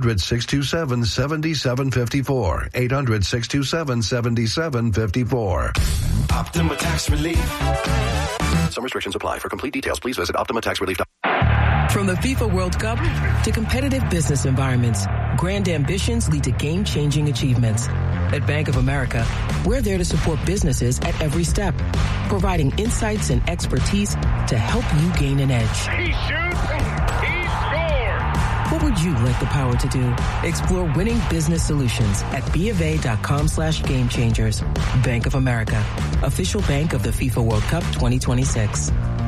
800-627-7754. 800-627-7754. Optima Tax Relief. Some restrictions apply. For complete details, please visit OptimaTaxRelief.com. From the FIFA World Cup to competitive business environments, grand ambitions lead to game-changing achievements. At Bank of America, we're there to support businesses at every step, providing insights and expertise to help you gain an edge. He shoots, he scores! What would you like the power to do? Explore winning business solutions at BofA.com/gamechangers. Bank of America, official bank of the FIFA World Cup 2026.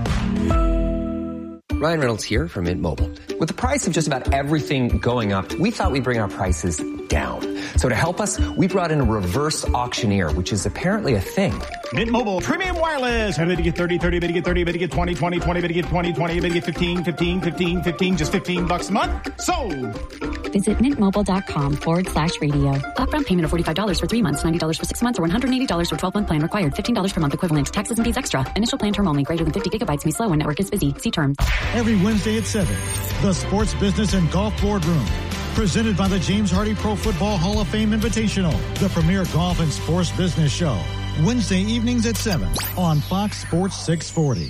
Ryan Reynolds here from Mint Mobile. With the price of just about everything going up, we thought we'd bring our prices down. So to help us, we brought in a reverse auctioneer, which is apparently a thing. Mint Mobile Premium Wireless. How did you get 30, 30, bid you get 30, bid you get 20, 20, 20, bid you get 20, 20, bid you get 15, 15, 15, 15, just $15 a month? Sold! Visit mintmobile.com/radio. Upfront payment of $45 for 3 months, $90 for 6 months, or $180 for 12-month plan required. $15 per month equivalent. Taxes and fees extra. Initial plan term only. Greater than 50 gigabytes may slow when network is busy. See terms. Every Wednesday at 7, the Sports Business and Golf Boardroom. Presented by the James Hardy Pro Football Hall of Fame Invitational, the premier golf and sports business show. Wednesday evenings at 7 on Fox Sports 640.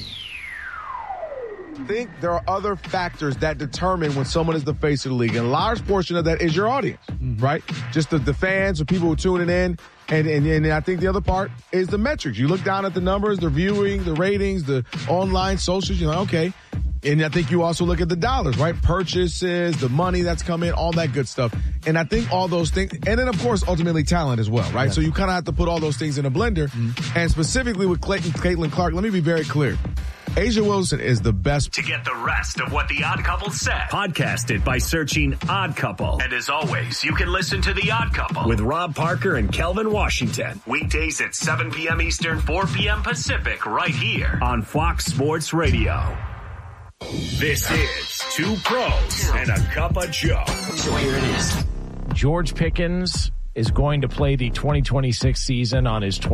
I think there are other factors that determine when someone is the face of the league. And a large portion of that is your audience, right? Just the fans or people who are tuning in. And I think the other part is the metrics. You look down at the numbers, the viewing, the ratings, the online socials, you're like, okay. And I think you also look at the dollars, right? Purchases, the money that's come in, all that good stuff. And I think all those things, and then of course, ultimately talent as well, right? Yes. So you kind of have to put all those things in a blender. Mm-hmm. And specifically with Caitlin Clark, let me be very clear. A'ja Wilson is the best. To get the rest of what The Odd Couple said, podcasted by searching Odd Couple. And as always, you can listen to The Odd Couple with Rob Parker and Kelvin Washington. Weekdays at 7 p.m. Eastern, 4 p.m. Pacific, right here on Fox Sports Radio. This is Two Pros and a Cup of Joe. So here it is. George Pickens is going to play the 2026 season on his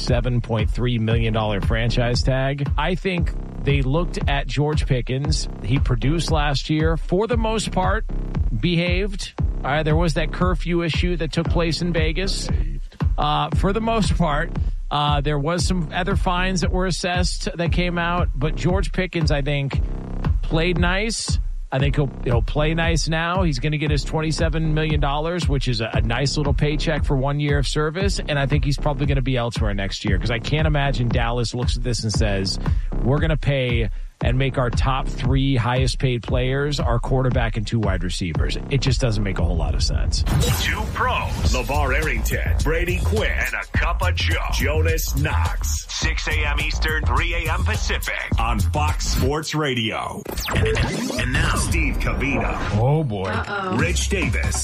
$27.3 million franchise tag. I think they looked at George Pickens. He produced last year, for the most part, behaved. There was that curfew issue that took place in Vegas. For the most part, there was some other fines that were assessed that came out. But George Pickens, I think, played nice. I think he'll play nice now. He's going to get his $27 million, which is a nice little paycheck for 1 year of service. And I think he's probably going to be elsewhere next year, because I can't imagine Dallas looks at this and says, we're going to pay and make our top 3 highest paid players our quarterback and 2 wide receivers. It just doesn't make a whole lot of sense. Two Pros, LeVar Arrington, Brady Quinn, and a Cup of Joe, Jonas Knox. 6 a.m. Eastern, 3 a.m. Pacific on Fox Sports Radio. And now, Steve Covino. Oh, boy. Rich Davis.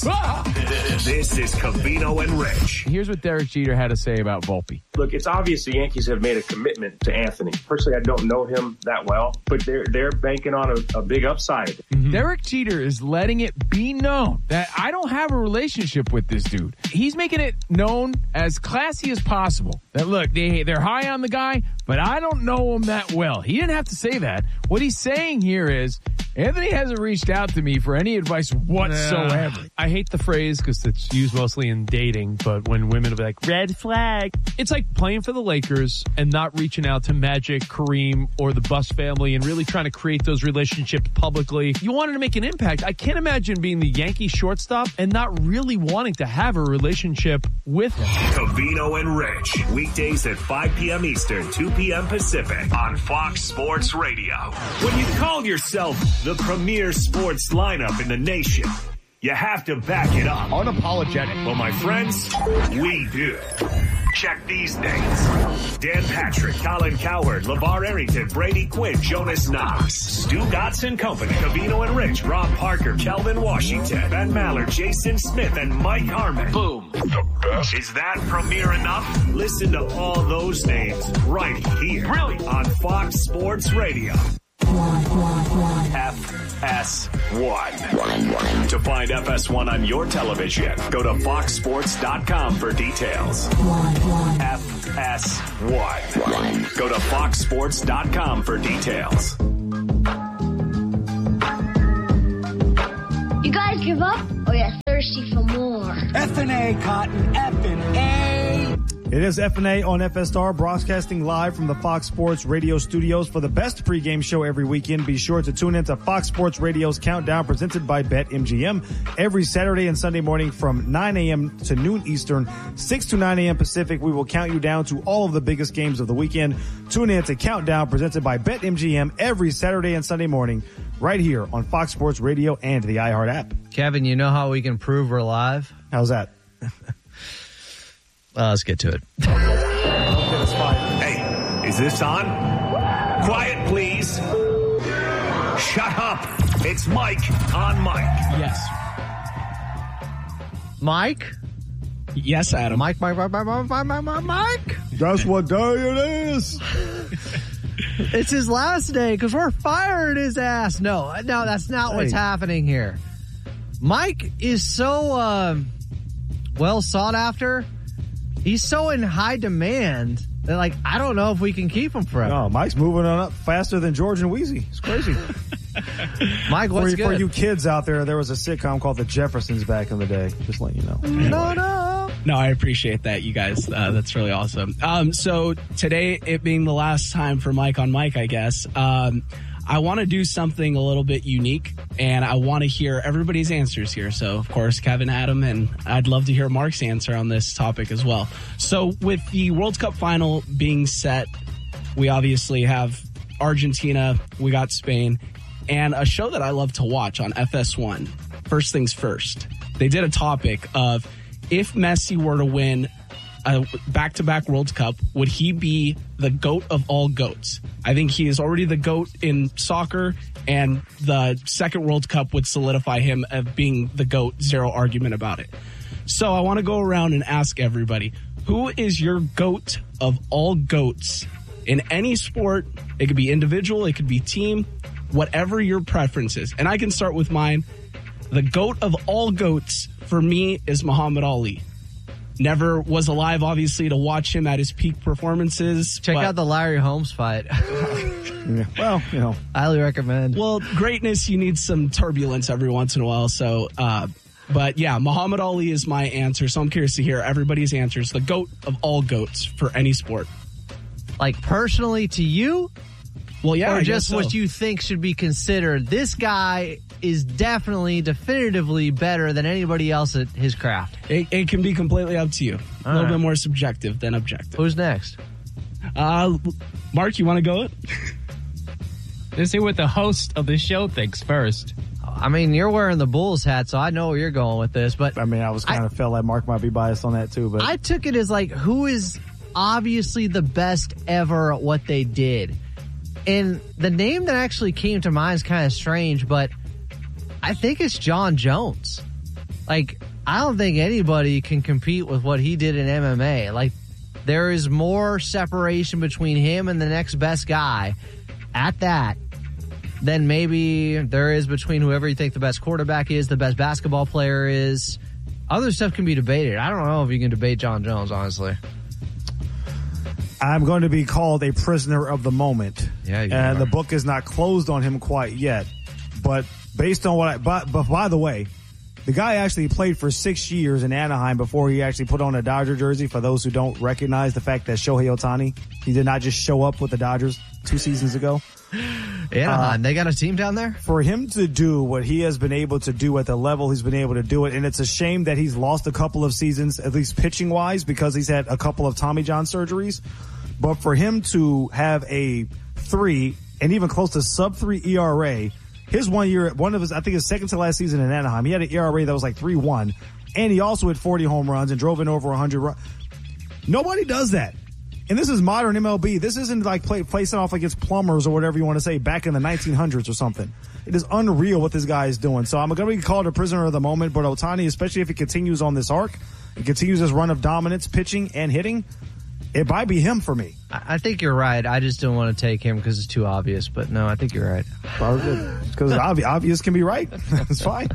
This is Covino and Rich. Here's what Derek Jeter had to say about Volpe. Look, it's obvious the Yankees have made a commitment to Anthony. Personally, I don't know him that well, but they're banking on a big upside. Mm-hmm. Derek Jeter is letting it be known that I don't have a relationship with this dude. He's making it known as classy as possible that, look, they're high on the guy, but I don't know him that well. He didn't have to say that. What he's saying here is, Anthony hasn't reached out to me for any advice whatsoever. I hate the phrase because it's used mostly in dating, but when women will be like, red flag, it's like playing for the Lakers and not reaching out to Magic, Kareem, or the Buss family and really trying to create those relationships publicly. You wanted to make an impact. I can't imagine being the Yankee shortstop and not really wanting to have a relationship with him. Covino and Rich, weekdays at 5 p.m. Eastern, 2 p.m. Pacific on Fox Sports Radio. When you call yourself the premier sports lineup in the nation, you have to back it up. Unapologetic. Well, my friends, we do. Check these names: Dan Patrick, Colin Cowherd, LeVar Arrington, Brady Quinn, Jonas Knox, Stu Gotts & Company, Covino and Rich, Rob Parker, Kelvin Washington, Ben Maller, Jason Smith, and Mike Harmon. Boom. The best. Is that premier enough? Listen to all those names right here. Brilliant. On Fox Sports Radio. FS1. To find FS1 on your television, go to foxsports.com for details. FS1. Go to foxsports.com for details. You guys give up, or you're thirsty for more? F&A, Cotton, F&A. It is F&A on FSR, broadcasting live from the Fox Sports Radio studios for the best pregame show every weekend. Be sure to tune in to Fox Sports Radio's Countdown, presented by BetMGM, every Saturday and Sunday morning from 9 a.m. to noon Eastern, 6 to 9 a.m. Pacific. We will count you down to all of the biggest games of the weekend. Tune in to Countdown, presented by BetMGM, every Saturday and Sunday morning, right here on Fox Sports Radio and the iHeart app. Kevin, you know how we can prove we're live? How's that? Let's get to it. Hey, is this on? Quiet, please. Shut up. It's Mike on Mike. Yes. Mike? Yes, Adam. Mike. That's what day it is. It's his last day because we're firing his ass. No, that's not what's happening here. Mike is so well sought after. He's so in high demand that, like, I don't know if we can keep him forever. No, Mike's moving on up faster than George and Wheezy. It's crazy. Mike, what's good? For you kids out there, there was a sitcom called The Jeffersons back in the day. Just letting you know. No, I appreciate that, you guys. That's really awesome. So today, it being the last time for Mike on Mike, I guess, I want to do something a little bit unique, and I want to hear everybody's answers here. So, of course, Kevin, Adam, and I'd love to hear Mark's answer on this topic as well. So, with the World Cup final being set, we obviously have Argentina, we got Spain, and a show that I love to watch on FS1, First Things First. They did a topic of, if Messi were to win a back-to-back World Cup, would he be the GOAT of all GOATs? I think he is already the GOAT in soccer, and the second World Cup would solidify him as being the GOAT, zero argument about it. So I want to go around and ask everybody, who is your GOAT of all GOATs in any sport? It could be individual, it could be team, whatever your preference is. And I can start with mine. The GOAT of all GOATs for me is Muhammad Ali. Never was alive, obviously, to watch him at his peak performances. Check out the Larry Holmes fight. Yeah, well, you know. Highly recommend. Well, greatness, you need some turbulence every once in a while. So, but yeah, Muhammad Ali is my answer. So I'm curious to hear everybody's answers. The GOAT of all GOATs for any sport. Like personally to you? Well, yeah. Or just what you think should be considered. This guy is definitively better than anybody else at his craft. It can be completely up to you. A little bit more subjective than objective. Who's next? Mark, you want to go it? Let's see what the host of the show thinks first. I mean, you're wearing the Bulls hat, so I know where you're going with this. But I mean, I was kind of felt like Mark might be biased on that too. But I took it as like, who is obviously the best ever at what they did? And the name that actually came to mind is kind of strange, but I think it's John Jones. Like, I don't think anybody can compete with what he did in MMA. Like, there is more separation between him and the next best guy at that than maybe there is between whoever you think the best quarterback is, the best basketball player is. Other stuff can be debated. I don't know if you can debate John Jones, honestly. I'm going to be called a prisoner of the moment. Yeah, and the book is not closed on him quite yet. But based on what but by the way, the guy actually played for 6 years in Anaheim before he actually put on a Dodger jersey. For those who don't recognize the fact that Shohei Ohtani, he did not just show up with the Dodgers 2 seasons ago. Anaheim, they got a team down there? For him to do what he has been able to do at the level he's been able to do it, and it's a shame that he's lost a couple of seasons, at least pitching-wise, because he's had a couple of Tommy John surgeries. But for him to have a 3 and even close to sub-3 ERA, his 1 year, one of his, I think his second to last season in Anaheim, he had an ERA that was like 3.1, and he also hit 40 home runs and drove in over 100 runs. Nobody does that. And this is modern MLB. This isn't like placing off against plumbers or whatever you want to say back in the 1900s or something. It is unreal what this guy is doing. So I'm going to be called a prisoner of the moment, but Ohtani, especially if he continues on this arc, he continues his run of dominance, pitching and hitting, it might be him for me. I think you're right. I just don't want to take him because it's too obvious. But no, I think you're right. Because obvious can be right. It's fine.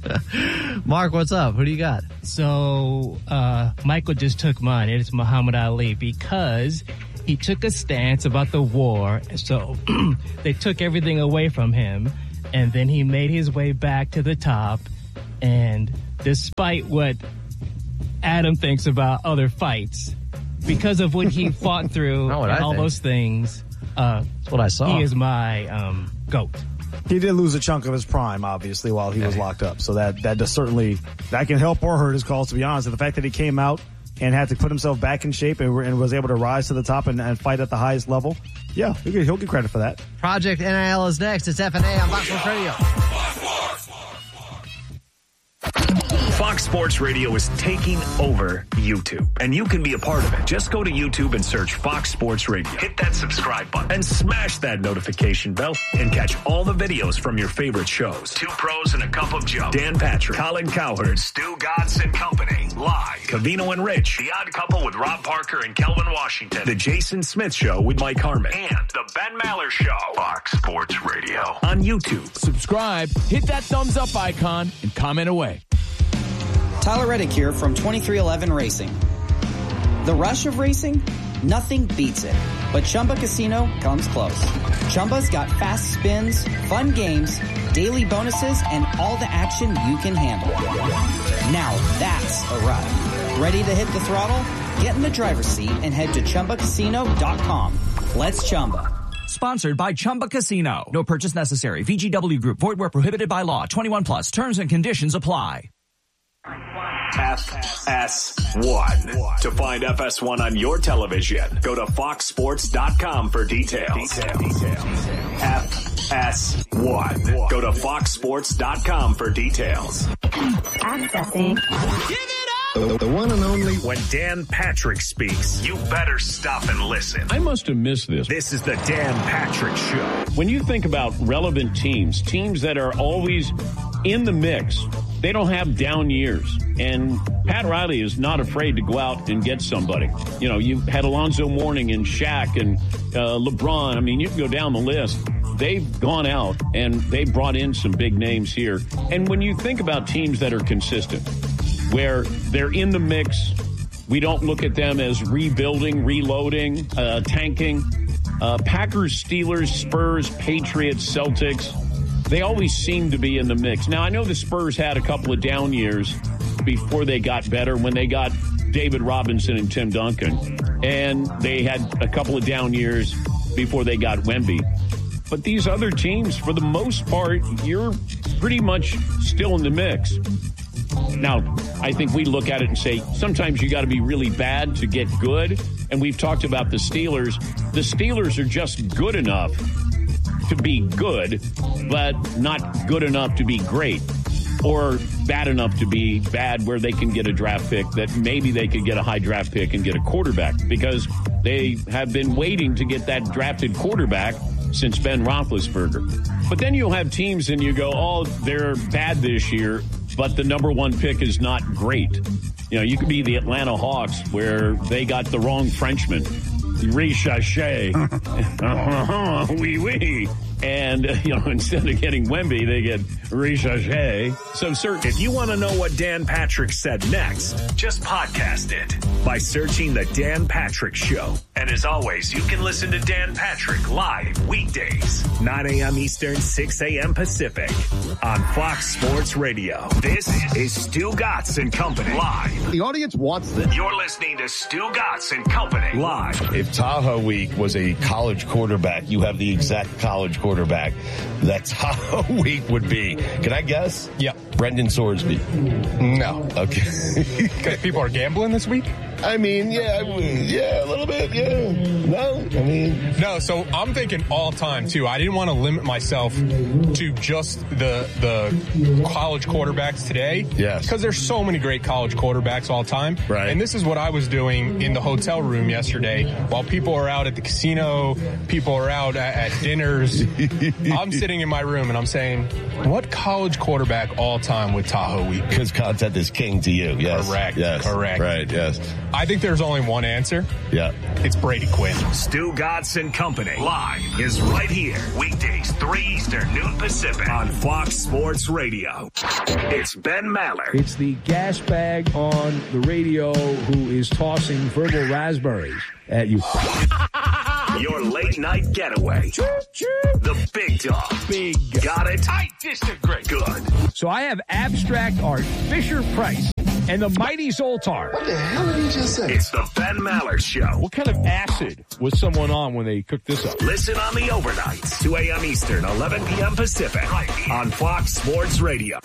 Mark, what's up? Who do you got? So Michael just took mine. It is Muhammad Ali because he took a stance about the war. So they took everything away from him. And then he made his way back to the top. And despite what Adam thinks about other fights, because of what he fought through and all those things, that's what I saw. He is my GOAT. He did lose a chunk of his prime, obviously, while he was locked up. So that does certainly, that can help or hurt his cause, to be honest. And the fact that he came out and had to put himself back in shape and was able to rise to the top and fight at the highest level, yeah, he'll get credit for that. Project NIL is next. It's FNA on Fox Sports Radio. Fox Sports Radio is taking over YouTube, and you can be a part of it. Just go to YouTube and search Fox Sports Radio. Hit that subscribe button and smash that notification bell and catch all the videos from your favorite shows. Two Pros and a Cup of Joe. Dan Patrick, Colin Cowherd, Stu Godson Company. Live. Covino and Rich. The Odd Couple with Rob Parker and Kelvin Washington. The Jason Smith Show with Mike Harmon. And The Ben Maller Show. Fox Sports Radio. On YouTube. Subscribe, hit that thumbs up icon, and comment away. Tyler Reddick here from 2311 Racing. The rush of racing? Nothing beats it. But Chumba Casino comes close. Chumba's got fast spins, fun games, daily bonuses, and all the action you can handle. Now that's a ride. Ready to hit the throttle? Get in the driver's seat and head to ChumbaCasino.com. Let's Chumba. Sponsored by Chumba Casino. No purchase necessary. VGW Group. Void where prohibited by law. 21 plus. Terms and conditions apply. FS1. To find FS1 on your television, go to foxsports.com for details. FS1. Go to foxsports.com for details. Accessing. Give it up! The one and only. When Dan Patrick speaks, you better stop and listen. I must have missed this. This is the Dan Patrick Show. When you think about relevant teams that are always in the mix, they don't have down years. And Pat Riley is not afraid to go out and get somebody. You know, you had Alonzo Mourning and Shaq and LeBron. I mean, you can go down the list. They've gone out and they brought in some big names here. And when you think about teams that are consistent, where they're in the mix, we don't look at them as rebuilding, reloading, tanking. Packers, Steelers, Spurs, Patriots, Celtics, they always seem to be in the mix. Now, I know the Spurs had a couple of down years before they got better when they got David Robinson and Tim Duncan. And they had a couple of down years before they got Wemby. But these other teams, for the most part, you're pretty much still in the mix. Now, I think we look at it and say, sometimes you got to be really bad to get good. And we've talked about the Steelers. The Steelers are just good enough to be good, but not good enough to be great, or bad enough to be bad where they can get a draft pick that maybe they could get a high draft pick and get a quarterback, because they have been waiting to get that drafted quarterback since Ben Roethlisberger. But then you'll have teams and you go, oh, they're bad this year, but the number one pick is not great. You know, you could be the Atlanta Hawks where they got the wrong Frenchman. Richache. Oui, oui. And, instead of getting Wemby, they get Richache. So, sir, if you want to know what Dan Patrick said next, just podcast it by searching The Dan Patrick Show. And as always, you can listen to Dan Patrick live weekdays, 9 a.m. Eastern, 6 a.m. Pacific on Fox Sports Radio. This is Stu Gatz and Company live. The audience wants this. You're listening to Stu Gatz and Company live. If Tahoe Week was a college quarterback, you have the exact college quarterback that Tahoe Week would be. Can I guess? Yeah. Brendan Sorsby. No. Okay. Because people are gambling this week? I mean, yeah, a little bit, yeah. No, I mean. No, so I'm thinking all time, too. I didn't want to limit myself to just the college quarterbacks today. Yes. Because there's so many great college quarterbacks all time. Right. And this is what I was doing in the hotel room yesterday. While people are out at the casino, people are out at dinners, I'm sitting in my room and I'm saying, what college quarterback all time with Tahoe Week? Because content is king to you, yes. Correct. Yes. Correct. Right, yes. I think there's only one answer. Yeah. It's Brady Quinn. Stu Gatz and Company live is right here. Weekdays, 3 Eastern, noon Pacific on Fox Sports Radio. It's Ben Maller. It's the gas bag on the radio who is tossing verbal raspberries at you. Your late night getaway. The Big Dog. Big. Got it? I disagree. Good. So I have Abstract Art, Fisher-Price, and the Mighty Zoltar. What the hell did he just say? It's the Ben Maller Show. What kind of acid was someone on when they cooked this up? Listen on the overnights, 2 a.m. Eastern, 11 p.m. Pacific, right on Fox Sports Radio.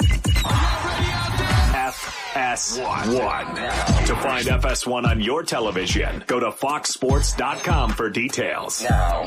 FS1. To find FS1 on your television, go to foxsports.com for details. Now.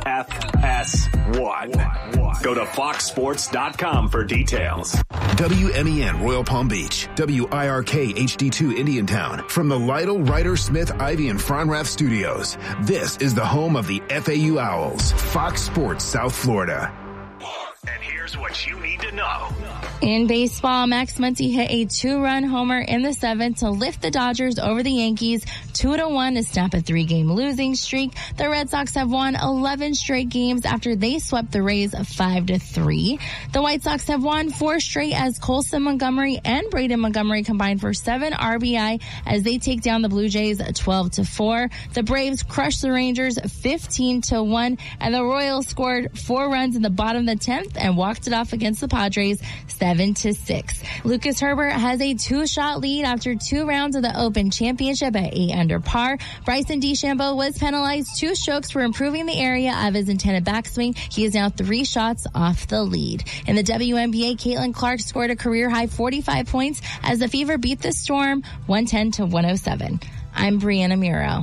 FS1. Go to foxsports.com for details. WMEN Royal Palm Beach, WIRK HD2 Indiantown. From the Lytle, Ryder, Smith, Ivy, and Fronrath Studios, this is the home of the FAU Owls, Fox Sports South Florida. And here's what you need to know. In baseball, Max Muncy hit a 2-run homer in the 7th to lift the Dodgers over the Yankees 2-1 to snap a 3-game losing streak. The Red Sox have won 11 straight games after they swept the Rays 5-3. The White Sox have won 4 straight as Colson Montgomery and Braden Montgomery combined for 7 RBI as they take down the Blue Jays 12-4. The Braves crushed the Rangers 15-1, and the Royals scored 4 runs in the bottom of the 10th and walked it off against the Padres 7-6. Lucas Herbert has a 2-shot lead after 2 rounds of the Open Championship at 8 under par. Bryson DeChambeau was penalized 2 strokes for improving the area of his intended backswing. He is now 3 shots off the lead. In the WNBA, Caitlin Clark scored a career-high 45 points as the Fever beat the Storm 110-107. I'm Brianna Muro.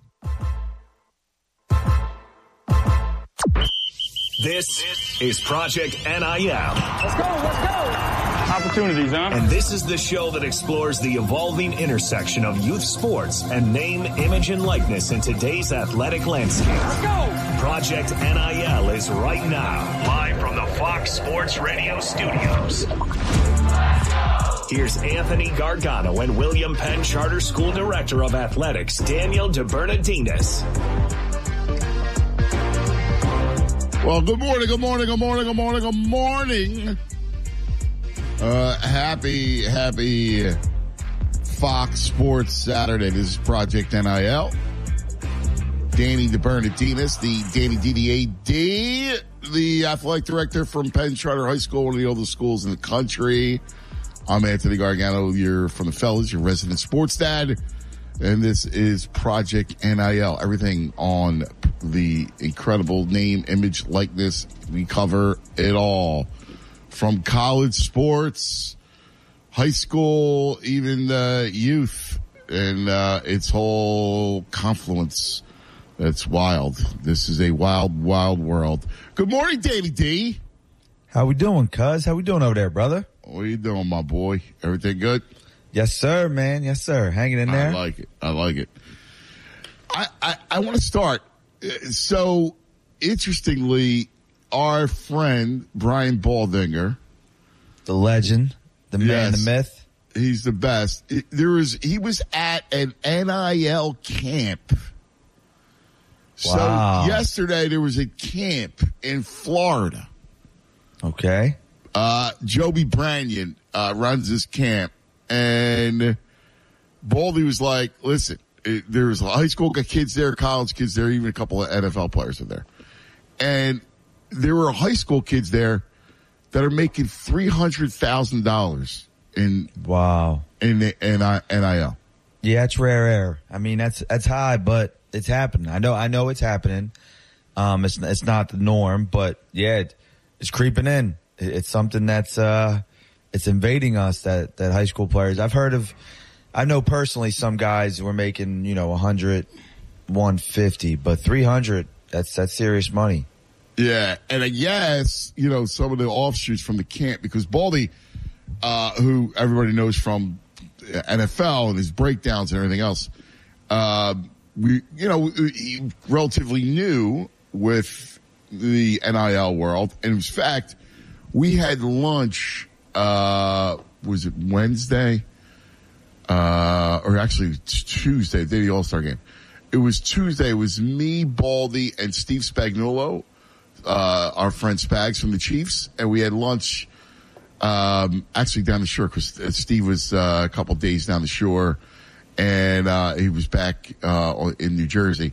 This is Project NIL. Let's go. Opportunities, huh? And this is the show that explores the evolving intersection of youth sports and name, image, and likeness in today's athletic landscape. Let's go. Project NIL is right now, live from the Fox Sports Radio studios. Here's Anthony Gargano and William Penn Charter School Director of Athletics, Daniel DeBernardinis. Well, good morning. Happy Fox Sports Saturday. This is Project NIL. Danny DeBernardinis, the Danny DDAD, the athletic director from Penn Charter High School, one of the oldest schools in the country. I'm Anthony Gargano. You're from the fellas, your resident sports dad. And this is Project NIL. Everything on the incredible name, image, likeness. We cover it all. From college sports, high school, even youth, and its whole confluence. That's wild. This is a wild, wild world. Good morning, Danny D. How we doing, cuz? How we doing over there, brother? What are you doing, my boy? Everything good? Yes, sir, man. Yes, sir. Hanging in there. I like it. I want to start. So, interestingly, our friend, Brian Baldinger. The legend, the man, the myth. He's the best. He was at an NIL camp. Wow. So, yesterday there was a camp in Florida. Okay. Joby Branyan runs this camp. And Baldy was like, listen, there's high school kids there, college kids there, even a couple of NFL players are there. And there were high school kids there that are making $300,000 in the NIL. Yeah, it's rare air. I mean, that's high, but it's happening. I know it's happening. It's not the norm, but yeah, it's creeping in. It's something that's it's invading us that high school players. I know personally some guys were making, 100, 150, but 300, that's serious money. Yeah. And I guess, some of the offshoots from the camp, because Baldy, who everybody knows from NFL and his breakdowns and everything else, relatively new with the NIL world. And in fact, we had lunch, was it Wednesday? Or actually Tuesday, the day of the All-Star game. It was Tuesday. It was me, Baldy, and Steve Spagnuolo, our friend Spags from the Chiefs. And we had lunch, actually down the shore, because Steve was a couple days down the shore, and he was back in New Jersey.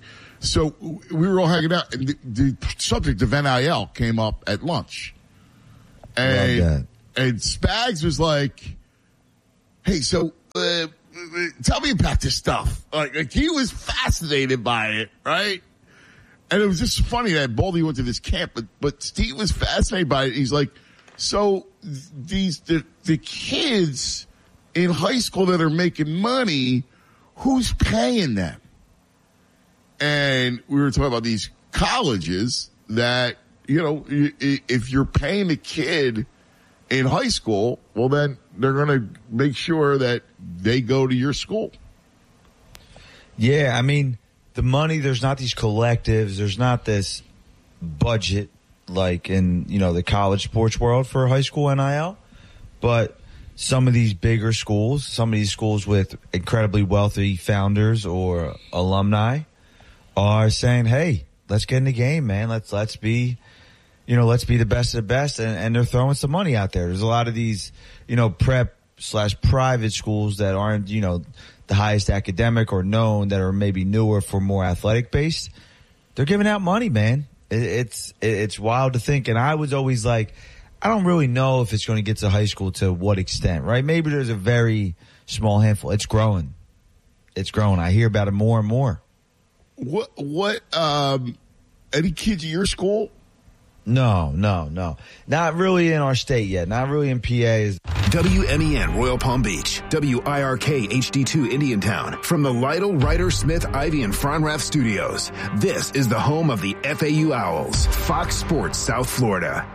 So we were all hanging out, and the subject of NIL came up at lunch. And Spags was like, hey, so tell me about this stuff. Like he was fascinated by it, right? And it was just funny that Baldy went to this camp, but Steve was fascinated by it. He's like, so the kids in high school that are making money, who's paying them? And we were talking about these colleges that, you know, if you're paying a kid in high school, well, then they're going to make sure that they go to your school. Yeah, I mean, the money, there's not these collectives, there's not this budget like in, you know, the college sports world for high school NIL, but some of these bigger schools, some of these schools with incredibly wealthy founders or alumni are saying, hey, let's get in the game, man. Let's be the best of the best. And they're throwing some money out there. There's a lot of these, you know, prep/private schools that aren't, you know, the highest academic or known, that are maybe newer for more athletic based. They're giving out money, man. It's wild to think. And I was always like, I don't really know if it's going to get to high school to what extent, right? Maybe there's a very small handful. It's growing. I hear about it more and more. What, any kids at your school? No. Not really in our state yet. Not really in PA. WMEN Royal Palm Beach, WIRK HD2 Indiantown. From the Lytle, Ryder, Smith, Ivy, and Fronrath studios, this is the home of the FAU Owls, Fox Sports South Florida.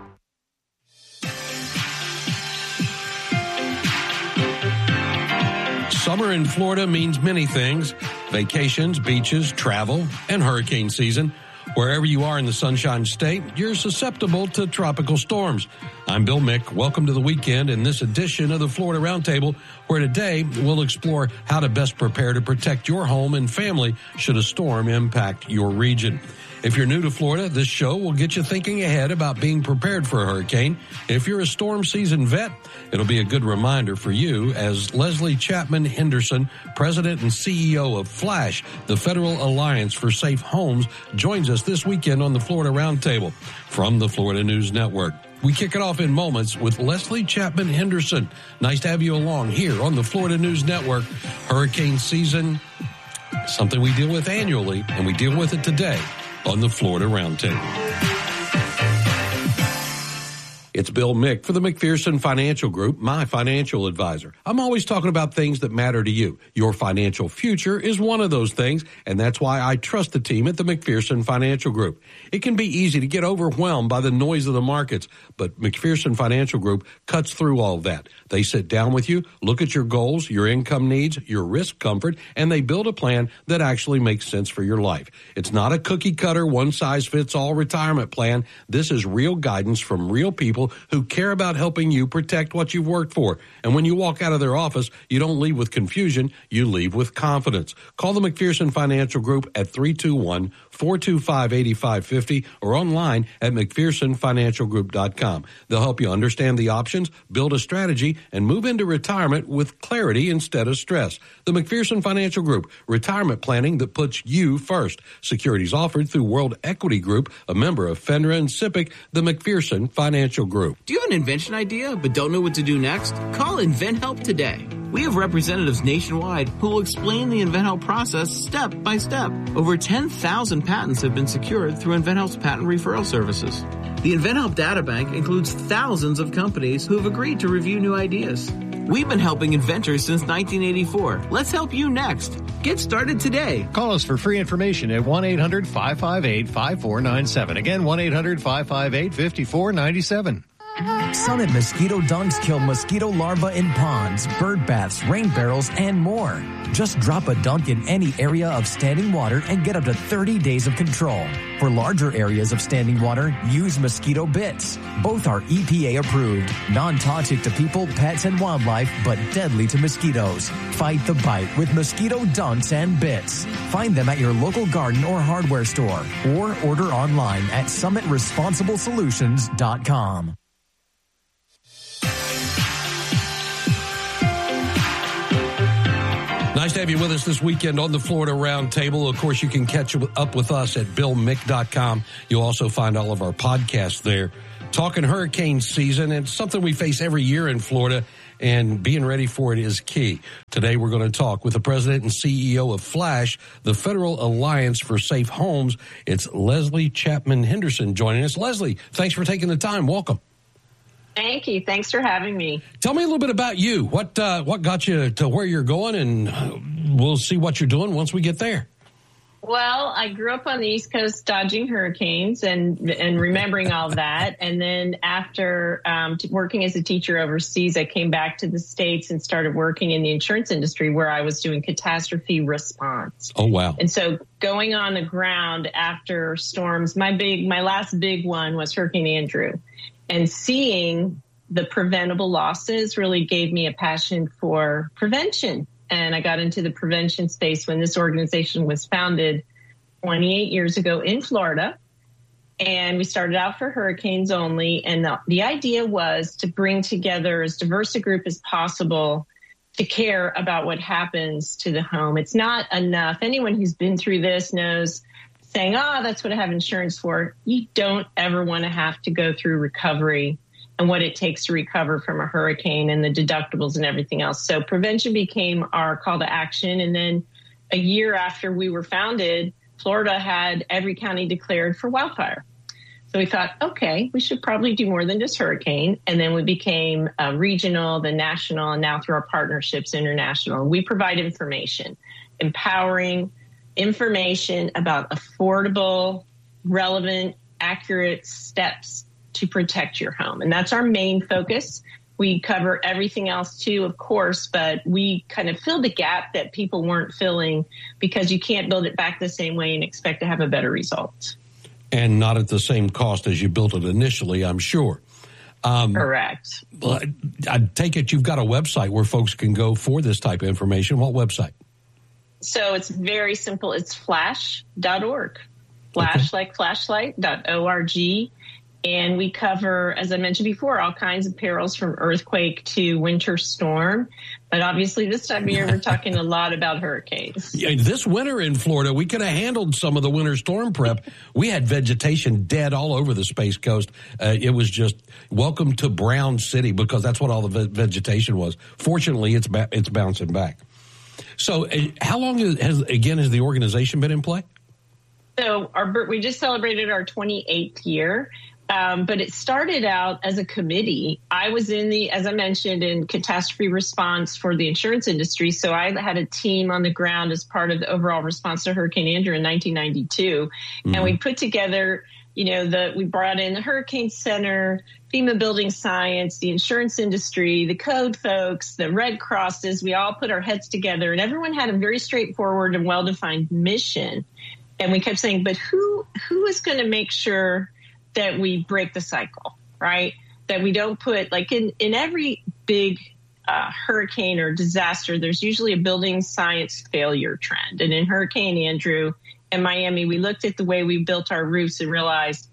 Summer in Florida means many things: vacations, beaches, travel, and hurricane season. Wherever you are in the Sunshine State, you're susceptible to tropical storms. I'm Bill Mick. Welcome to the weekend in this edition of the Florida Roundtable, where today we'll explore how to best prepare to protect your home and family should a storm impact your region. If you're new to Florida, this show will get you thinking ahead about being prepared for a hurricane. If you're a storm season vet, it'll be a good reminder for you as Leslie Chapman Henderson, President and CEO of FLASH, the Federal Alliance for Safe Homes, joins us this weekend on the Florida Roundtable from the Florida News Network. We kick it off in moments with Leslie Chapman Henderson. Nice to have you along here on the Florida News Network. Hurricane season, something we deal with annually, and we deal with it today on the Florida Roundtable. It's Bill Mick for the McPherson Financial Group, my financial advisor. I'm always talking about things that matter to you. Your financial future is one of those things, and that's why I trust the team at the McPherson Financial Group. It can be easy to get overwhelmed by the noise of the markets, but McPherson Financial Group cuts through all of that. They sit down with you, look at your goals, your income needs, your risk comfort, and they build a plan that actually makes sense for your life. It's not a cookie-cutter, one-size-fits-all retirement plan. This is real guidance from real people who care about helping you protect what you've worked for. And when you walk out of their office, you don't leave with confusion, you leave with confidence. Call the McPherson Financial Group at 321-425-8550 or online at McPhersonFinancialGroup.com. They'll help you understand the options, build a strategy, and move into retirement with clarity instead of stress. The McPherson Financial Group, retirement planning that puts you first. Securities offered through World Equity Group, a member of FINRA and SIPC, the McPherson Financial Group. Do you have an invention idea but don't know what to do next? Call InventHelp today. We have representatives nationwide who will explain the InventHelp process step by step. Over 10,000 patents have been secured through InventHelp's patent referral services. The InventHelp Data Bank includes thousands of companies who have agreed to review new ideas. We've been helping inventors since 1984. Let's help you next. Get started today. Call us for free information at 1-800-558-5497. Again, 1-800-558-5497. Summit Mosquito Dunks kill mosquito larvae in ponds, bird baths, rain barrels, and more. Just drop a dunk in any area of standing water and get up to 30 days of control. For larger areas of standing water, use mosquito bits. Both are EPA approved, non-toxic to people, pets, and wildlife, but deadly to mosquitoes. Fight the bite with mosquito dunks and bits. Find them at your local garden or hardware store or order online at summitresponsiblesolutions.com. Nice to have you with us this weekend on the Florida Roundtable. Of course, you can catch up with us at BillMick.com. You'll also find all of our podcasts there. Talking hurricane season, it's something we face every year in Florida, and being ready for it is key. Today, we're going to talk with the president and CEO of FLASH, the Federal Alliance for Safe Homes. It's Leslie Chapman Henderson joining us. Leslie, thanks for taking the time. Welcome. Thank you. Thanks for having me. Tell me a little bit about you. What got you to where you're going, and we'll see what you're doing once we get there. Well, I grew up on the East Coast dodging hurricanes and remembering all that. And then after working as a teacher overseas, I came back to the States and started working in the insurance industry where I was doing catastrophe response. Oh, wow. And so going on the ground after storms, my last big one was Hurricane Andrew. And seeing the preventable losses really gave me a passion for prevention. And I got into the prevention space when this organization was founded 28 years ago in Florida. And we started out for hurricanes only. And the idea was to bring together as diverse a group as possible to care about what happens to the home. It's not enough. Anyone who's been through this knows saying, that's what I have insurance for. You don't ever want to have to go through recovery and what it takes to recover from a hurricane and the deductibles and everything else. So prevention became our call to action. And then a year after we were founded, Florida had every county declared for wildfire. So we thought, okay, we should probably do more than just hurricane. And then we became regional, then national, and now through our partnerships, international. We provide information, empowering information about affordable, relevant, accurate steps to protect your home. And that's our main focus. We cover everything else too, of course, but we kind of fill the gap that people weren't filling because you can't build it back the same way and expect to have a better result. And not at the same cost as you built it initially, I'm sure. Correct. I take it you've got a website where folks can go for this type of information. What website? So it's very simple. It's flash.org. Flash like flashlight.org. And we cover, as I mentioned before, all kinds of perils from earthquake to winter storm. But obviously this time of year, we're talking a lot about hurricanes. Yeah, this winter in Florida, we could have handled some of the winter storm prep. We had vegetation dead all over the Space Coast. It was just welcome to Brown City because that's what all the vegetation was. Fortunately, it's bouncing back. So how long has the organization been in play? So we just celebrated our 28th year. But it started out as a committee. I was as I mentioned, in catastrophe response for the insurance industry. So I had a team on the ground as part of the overall response to Hurricane Andrew in 1992. Mm-hmm. And we put together, we brought in the Hurricane Center, FEMA Building Science, the insurance industry, the code folks, the Red Crosses. We all put our heads together and everyone had a very straightforward and well-defined mission. And we kept saying, but who is going to make sure that we break the cycle, right? That we don't put, like in every big hurricane or disaster, there's usually a building science failure trend. And in Hurricane Andrew and Miami, we looked at the way we built our roofs and realized,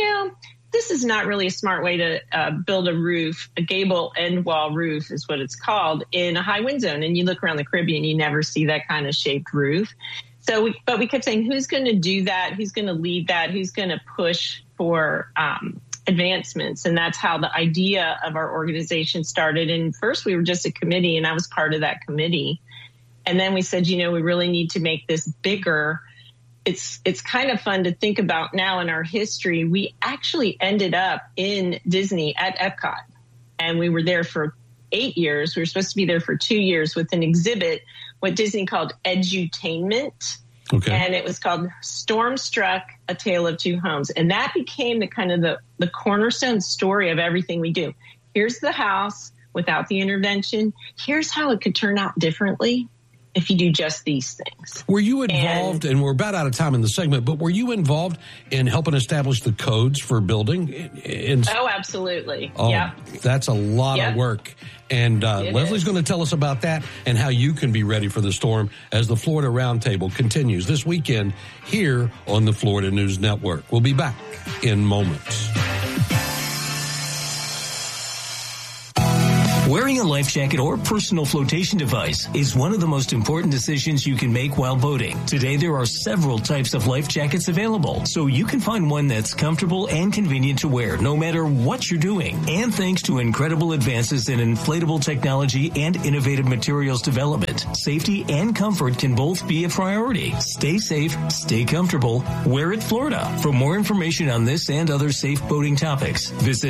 this is not really a smart way to build a roof. A gable end wall roof is what it's called in a high wind zone. And you look around the Caribbean, you never see that kind of shaped roof. But we kept saying, who's going to do that? Who's going to lead that? Who's going to push for advancements? And that's how the idea of our organization started. And first we were just a committee and I was part of that committee. And then we said, we really need to make this bigger. It's kind of fun to think about now in our history. We actually ended up in Disney at Epcot and we were there for 8 years. We were supposed to be there for 2 years with an exhibit, what Disney called edutainment. Okay. And it was called Stormstruck, A Tale of Two Homes. And that became the kind of the cornerstone story of everything we do. Here's the house without the intervention. Here's how it could turn out differently if you do just these things. Were you involved, and we're about out of time in the segment, but were you involved in helping establish the codes for building? Oh, absolutely. Oh, yeah. That's a lot of work. And Leslie's going to tell us about that and how you can be ready for the storm as the Florida Roundtable continues this weekend here on the Florida News Network. We'll be back in moments. Wearing a life jacket or personal flotation device is one of the most important decisions you can make while boating. Today, there are several types of life jackets available, so you can find one that's comfortable and convenient to wear no matter what you're doing. And thanks to incredible advances in inflatable technology and innovative materials development, safety and comfort can both be a priority. Stay safe, stay comfortable, wear it Florida. For more information on this and other safe boating topics, visit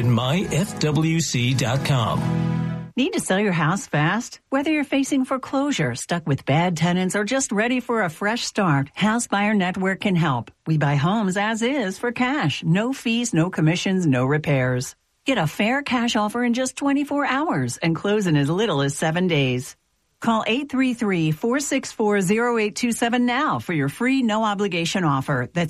myfwc.com. Need to sell your house fast? Whether you're facing foreclosure, stuck with bad tenants, or just ready for a fresh start, House Buyer Network can help. We buy homes as is for cash. No fees, no commissions, no repairs. Get a fair cash offer in just 24 hours and close in as little as 7 days. Call 833-464-0827 now for your free no-obligation offer. That's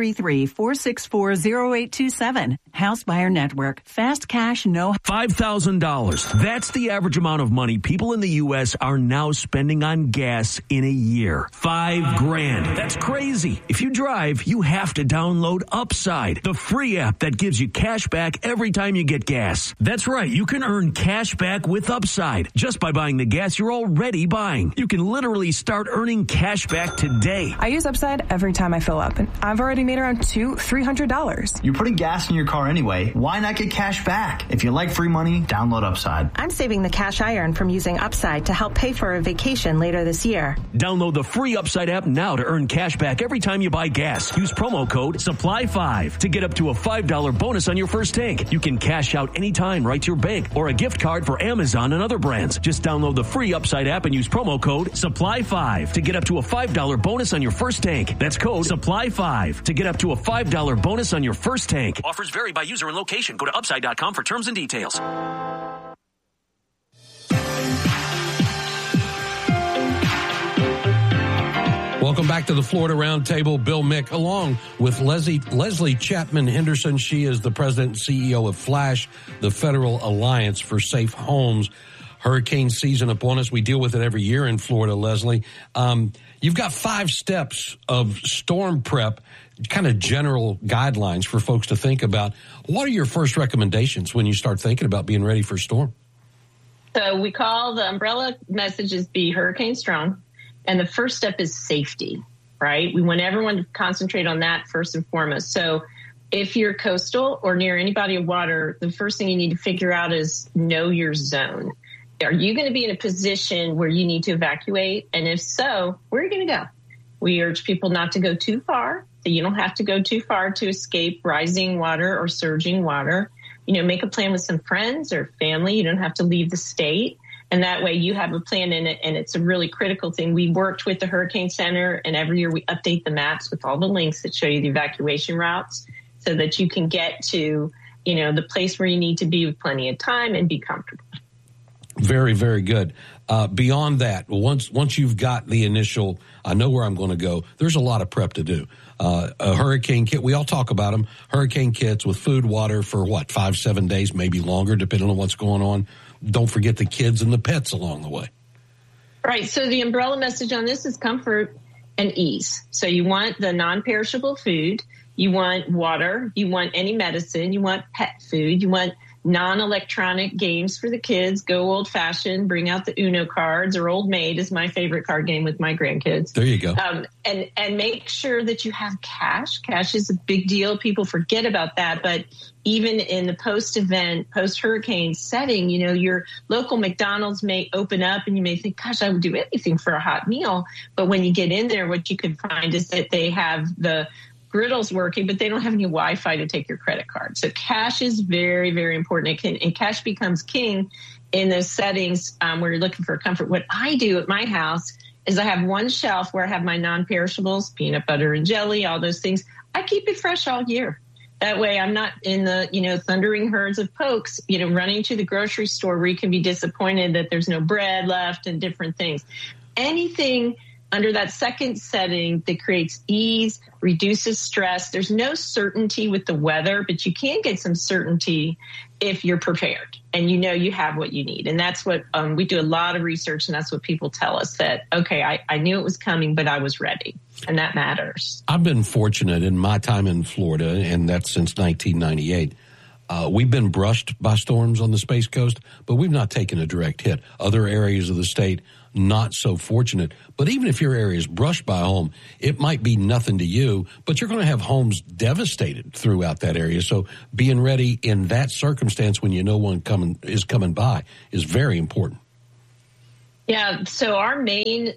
833-464-0827. House Buyer Network. Fast cash, no... $5,000. That's the average amount of money people in the U.S. are now spending on gas in a year. $5,000. That's crazy. If you drive, you have to download Upside, the free app that gives you cash back every time you get gas. That's right. You can earn cash back with Upside just by buying the gas you're already buying. You can literally start earning cash back today. I use Upside every time I fill up, and I've already made around $200-$300. You're putting gas in your car anyway. Why not get cash back? If you like free money, download Upside. I'm saving the cash I earn from using Upside to help pay for a vacation later this year. Download the free Upside app now to earn cash back every time you buy gas. Use promo code SUPPLY5 to get up to a $5 bonus on your first tank. You can cash out anytime right to your bank or a gift card for Amazon and other brands. Just download the free Upside app and use promo code SUPPLY5 to get up to a $5 bonus on your first tank. That's code SUPPLY5 to get up to a $5 bonus on your first tank. Offers vary by user and location. Go to upside.com for terms and details. Welcome back to the Florida Roundtable. Bill Mick, along with Leslie Chapman Henderson. She is the president and CEO of FLASH, the Federal Alliance for Safe Homes. Hurricane season upon us. We deal with it every year in Florida, Leslie. You've got 5 steps of storm prep, kind of general guidelines for folks to think about. What are your first recommendations when you start thinking about being ready for a storm? So we call the umbrella messages be hurricane strong. And the first step is safety, right? We want everyone to concentrate on that first and foremost. So if you're coastal or near any body of water, the first thing you need to figure out is know your zone. Are you going to be in a position where you need to evacuate? And if so, where are you going to go? We urge people not to go too far. So you don't have to go too far to escape rising water or surging water. You know, make a plan with some friends or family. You don't have to leave the state. And that way you have a plan in it. And it's a really critical thing. We worked with the Hurricane Center, and every year we update the maps with all the links that show you the evacuation routes so that you can get to, you know, the place where you need to be with plenty of time and be comfortable. Very, very good. Beyond that, once you've got the initial, I know where I'm going to go, there's a lot of prep to do. A hurricane kit, we all talk about them, hurricane kits with food, water for 5-7 days, maybe longer, depending on what's going on. Don't forget the kids and the pets along the way. Right. So the umbrella message on this is comfort and ease. So you want the non-perishable food. You want water. You want any medicine. You want pet food. You want non-electronic games for the kids. Go old-fashioned. Bring out the Uno cards, or Old Maid is my favorite card game with my grandkids. There you go. And make sure that you have cash. Cash is a big deal. People forget about that. But even in the post-event, post-hurricane setting, you know, your local McDonald's may open up and you may think, gosh, I would do anything for a hot meal. But when you get in there, what you could find is that they have the griddles working, but they don't have any Wi-Fi to take your credit card. So cash is very, very important. And cash becomes king in those settings where you're looking for comfort. What I do at my house is I have one shelf where I have my non-perishables, peanut butter and jelly, all those things. I keep it fresh all year. That way I'm not in the, you know, thundering herds of folks, you know, running to the grocery store where you can be disappointed that there's no bread left and different things. Anything under that second setting that creates ease, reduces stress. There's no certainty with the weather, but you can get some certainty if you're prepared and you know you have what you need. And that's what we do a lot of research, and that's what people tell us, that, okay, I knew it was coming, but I was ready. And that matters. I've been fortunate in my time in Florida, and that's since 1998. We've been brushed by storms on the Space Coast, but we've not taken a direct hit. Other areas of the state, not so fortunate. But even if your area is brushed by a home, it might be nothing to you, but you're going to have homes devastated throughout that area. So being ready in that circumstance when you know one is coming by is very important. Yeah, so our main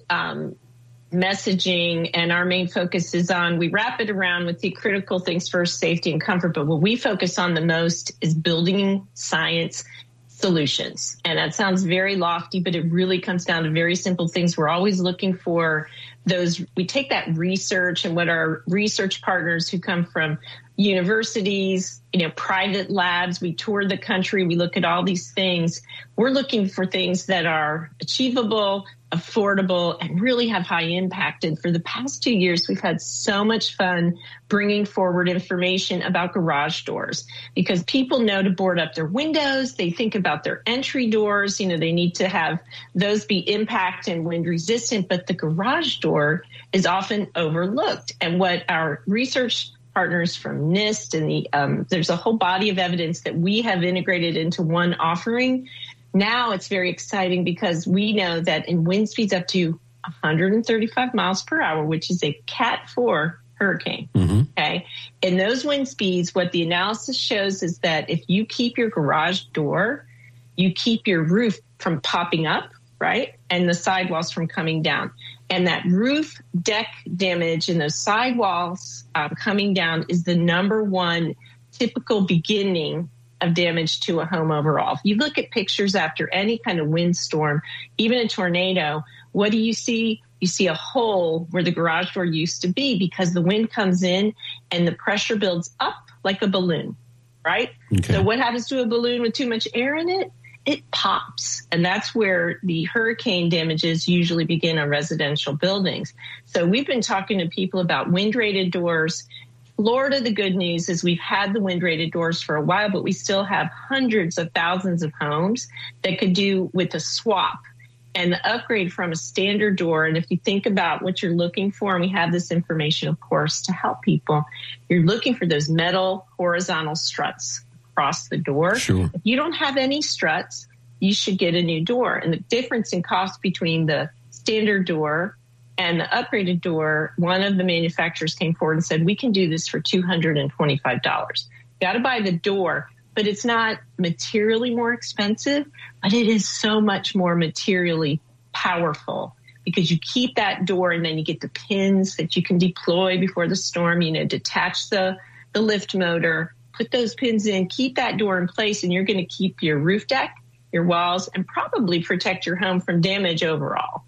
messaging and our main focus is on, we wrap it around with the critical things first, safety and comfort, but what we focus on the most is building science solutions. And that sounds very lofty, but it really comes down to very simple things. We're always looking for those. We take that research and what our research partners who come from universities, private labs, we tour the country, we look at all these things. We're looking for things that are achievable, affordable, and really have high impact. And for the past 2 years, we've had so much fun bringing forward information about garage doors because people know to board up their windows. They think about their entry doors. They need to have those be impact and wind resistant, but the garage door is often overlooked. And what our research partners from NIST and there's a whole body of evidence that we have integrated into one offering. Now it's very exciting because we know that in wind speeds up to 135 miles per hour, which is a Cat 4 hurricane, okay? In those wind speeds, what the analysis shows is that if you keep your garage door, you keep your roof from popping up, right? And the sidewalls from coming down. And that roof deck damage and those sidewalls coming down is the number one typical beginning of damage to a home overall. If you look at pictures after any kind of windstorm, even a tornado, what do you see? You see a hole where the garage door used to be because the wind comes in and the pressure builds up like a balloon, right? Okay. So what happens to a balloon with too much air in it? It pops. And that's where the hurricane damages usually begin on residential buildings. So we've been talking to people about wind-rated doors. Florida, the good news is we've had the wind-rated doors for a while, but we still have hundreds of thousands of homes that could do with a swap and the upgrade from a standard door. And if you think about what you're looking for, and we have this information, of course, to help people, you're looking for those metal horizontal struts across the door. Sure. If you don't have any struts, you should get a new door. And the difference in cost between the standard door and the upgraded door, one of the manufacturers came forward and said, we can do this for $225. You got to buy the door, but it's not materially more expensive, but it is so much more materially powerful because you keep that door and then you get the pins that you can deploy before the storm, detach the lift motor, put those pins in, keep that door in place, and you're going to keep your roof deck, your walls, and probably protect your home from damage overall.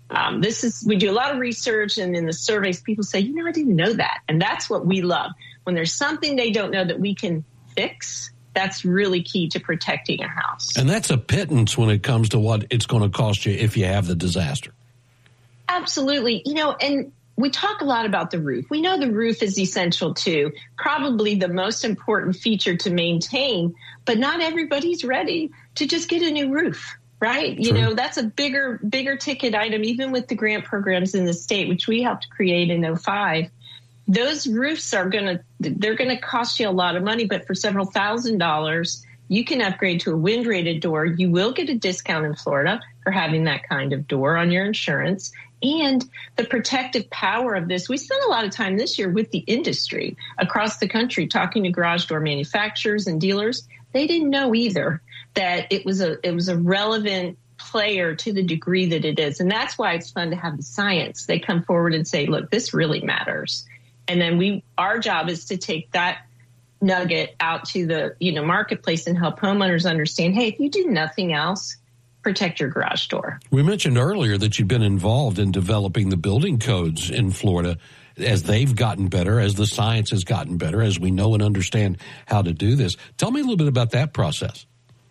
We do a lot of research, and in the surveys, people say, I didn't know that. And that's what we love. When there's something they don't know that we can fix, that's really key to protecting a house. And that's a pittance when it comes to what it's going to cost you if you have the disaster. Absolutely. And we talk a lot about the roof. We know the roof is essential too, probably the most important feature to maintain, but not everybody's ready to just get a new roof. Right. True. That's a bigger ticket item, even with the grant programs in the state, which we helped create in 2005. Those roofs they're going to cost you a lot of money, but for several $1,000s, you can upgrade to a wind rated door. You will get a discount in Florida for having that kind of door on your insurance. And the protective power of this, we spent a lot of time this year with the industry across the country talking to garage door manufacturers and dealers. They didn't know either that it was a relevant player to the degree that it is. And that's why it's fun to have the science. They come forward and say, look, this really matters. And then our job is to take that nugget out to the marketplace and help homeowners understand, hey, if you do nothing else, protect your garage door. We mentioned earlier that you've been involved in developing the building codes in Florida as they've gotten better, as the science has gotten better, as we know and understand how to do this. Tell me a little bit about that process.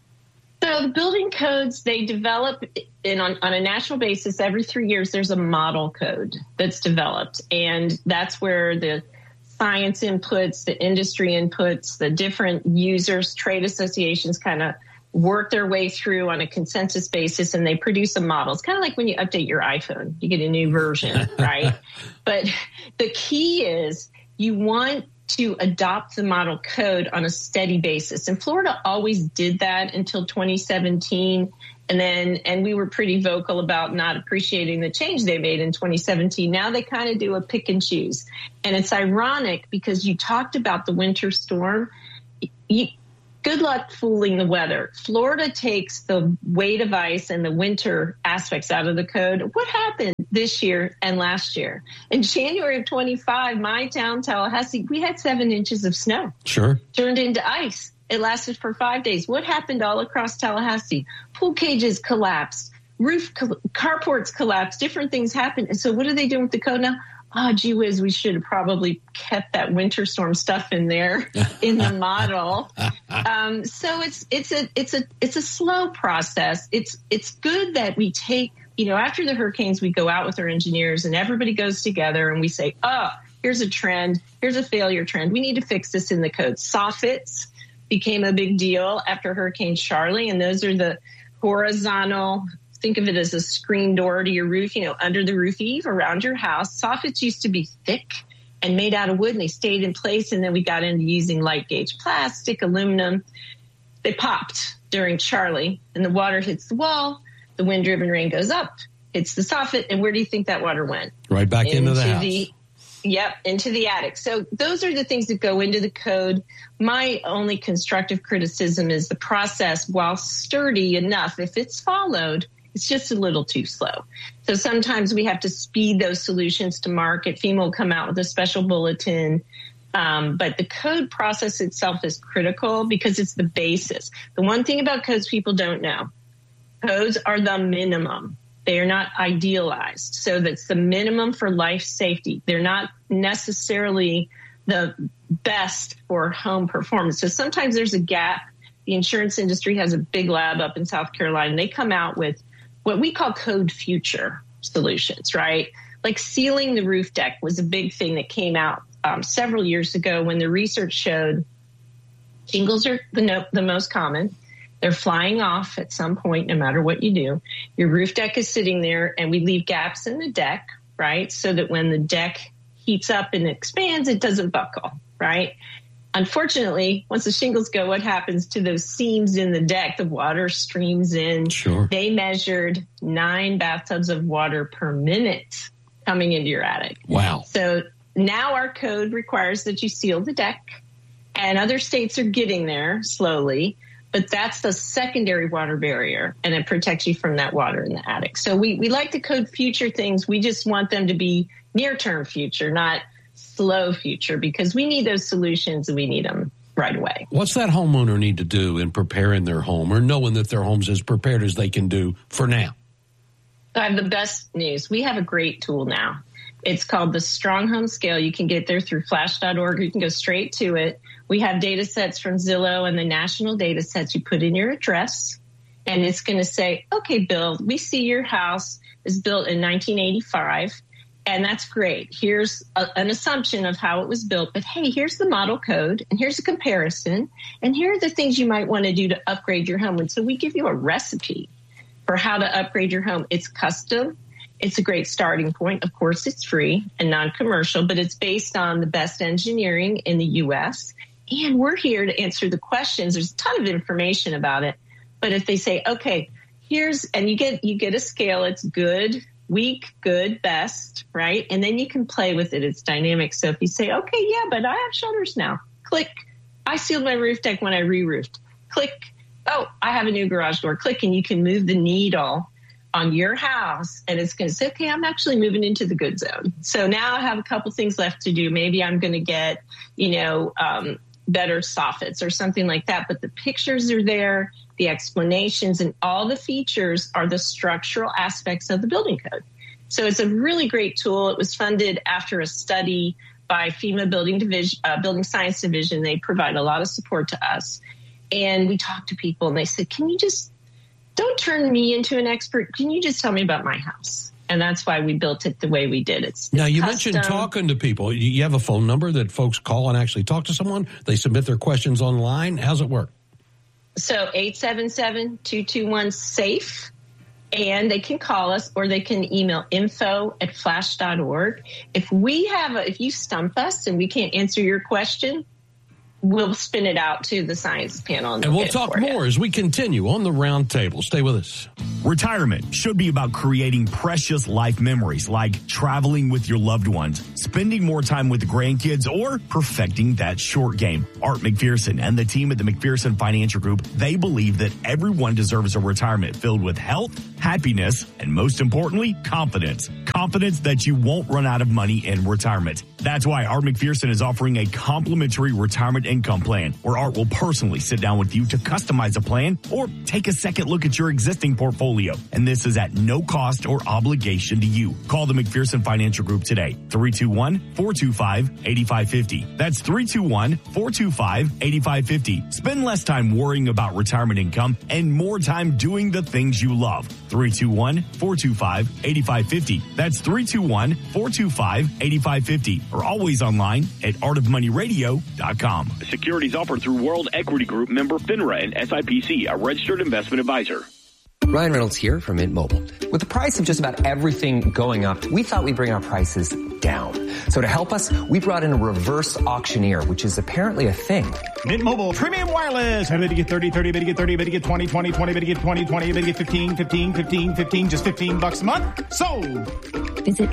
So the building codes, they develop on a national basis. Every 3 years, there's a model code that's developed. And that's where the science inputs, the industry inputs, the different users, trade associations kind of work their way through on a consensus basis, and they produce a model. It's kind of like when you update your iPhone, you get a new version, right? But the key is you want to adopt the model code on a steady basis. And Florida always did that until 2017. And we were pretty vocal about not appreciating the change they made in 2017. Now they kind of do a pick and choose. And it's ironic because you talked about the winter storm. Good luck fooling the weather. Florida takes the weight of ice and the winter aspects out of the code. What happened this year and last year? In January of 25, my town, Tallahassee, we had 7 inches of snow. Sure. Turned into ice. It lasted for 5 days. What happened all across Tallahassee? Pool cages collapsed. Carports collapsed. Different things happened. And so what are they doing with the code now? Oh, gee whiz, we should have probably kept that winter storm stuff in there in the model. So it's a slow process. It's good that we take, after the hurricanes, we go out with our engineers and everybody goes together and we say, here's a trend. Here's a failure trend. We need to fix this in the code. Soffits became a big deal after Hurricane Charlie, and those are the horizontal. Think of it as a screen door to your roof, under the roof eave around your house. Soffits used to be thick and made out of wood, and they stayed in place. And then we got into using light gauge plastic, aluminum. They popped during Charlie, and the water hits the wall. The wind-driven rain goes up, hits the soffit, and where do you think that water went? Right back into the house. Into the attic. So those are the things that go into the code. My only constructive criticism is the process, while sturdy enough, if it's followed, it's just a little too slow. So sometimes we have to speed those solutions to market. FEMA will come out with a special bulletin. But the code process itself is critical because it's the basis. The one thing about codes people don't know, codes are the minimum. They are not idealized. So that's the minimum for life safety. They're not necessarily the best for home performance. So sometimes there's a gap. The insurance industry has a big lab up in South Carolina, and they come out with what we call code future solutions, right? Like sealing the roof deck was a big thing that came out several years ago when the research showed shingles are the most common. They're flying off at some point, no matter what you do. Your roof deck is sitting there, and we leave gaps in the deck, right? So that when the deck heats up and expands, it doesn't buckle, right? Unfortunately, once the shingles go, what happens to those seams in the deck? The water streams in. Sure. They measured 9 bathtubs of water per minute coming into your attic. Wow. So now our code requires that you seal the deck, and other states are getting there slowly. But that's the secondary water barrier, and it protects you from that water in the attic. So we like to code future things. We just want them to be near-term future, not slow future, because we need those solutions and we need them right away. What's that homeowner need to do in preparing their home or knowing that their home's as prepared as they can do for now? I have the best news. We have a great tool now. It's called the Strong Home Scale. You can get there through flash.org. You can go straight to it. We have data sets from Zillow and the national data sets. You put in your address, and it's going to say, okay, Bill, we see your house is built in 1985, and that's great. Here's an assumption of how it was built, but hey, here's the model code, and here's a comparison, and here are the things you might want to do to upgrade your home. And so we give you a recipe for how to upgrade your home. It's custom. It's a great starting point. Of course, it's free and non-commercial, but it's based on the best engineering in the U.S., and we're here to answer the questions. There's a ton of information about it. But if they say, okay, and you get a scale, it's good, weak, good, best, right? And then you can play with it. It's dynamic. So if you say, okay, yeah, but I have shutters now. Click. I sealed my roof deck when I re-roofed. Click. Oh, I have a new garage door. Click, and you can move the needle on your house, and it's going to say, okay, I'm actually moving into the good zone. So now I have a couple things left to do. Maybe I'm going to get, better soffits or something like that. But the pictures are there, the explanations, and all the features are the structural aspects of the building code. So it's a really great tool. It was funded after a study by FEMA Building Science Division. They provide a lot of support to us. And we talked to people, and they said, don't turn me into an expert. Can you just tell me about my house? And that's why we built it the way we did. Now, you mentioned talking to people. You have a phone number that folks call and actually talk to someone? They submit their questions online? How's it work? So 877-221-SAFE. And they can call us or they can email info@flash.org. If you stump us and we can't answer your question, we'll spin it out to the science panel. And we'll talk more as we continue on the round table. Stay with us. Retirement should be about creating precious life memories like traveling with your loved ones, spending more time with the grandkids, or perfecting that short game. Art McPherson and the team at the McPherson Financial Group, they believe that everyone deserves a retirement filled with health, happiness, and most importantly, confidence. Confidence that you won't run out of money in retirement. That's why Art McPherson is offering a complimentary retirement income plan where Art will personally sit down with you to customize a plan or take a second look at your existing portfolio. And this is at no cost or obligation to you. Call the McPherson Financial Group today. 321-425-8550. That's 321-425-8550. Spend less time worrying about retirement income and more time doing the things you love. 321-425-8550. That's 321-425-8550. Or always online at artofmoneyradio.com. Securities offered through World Equity Group, member FINRA and SIPC, a registered investment advisor. Ryan Reynolds here from Mint Mobile. With the price of just about everything going up, we thought we'd bring our prices down. So to help us, we brought in a reverse auctioneer, which is apparently a thing. Mint Mobile Premium Wireless. How to get 30, 30, better get 30, better get 20, 20, 20, better get 20, 20, better get 15, 15, 15, 15, just $15 a month. Sold. Visit